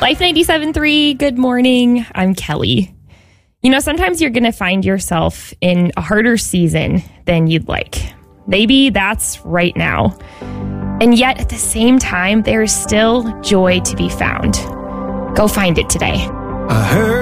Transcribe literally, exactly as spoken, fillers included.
Life ninety-seven point three, good morning. I'm Kelly. You know, sometimes you're going to find yourself in a harder season than you'd like. Maybe that's right now. And yet at the same time, there is still joy to be found. Go find it today. I heard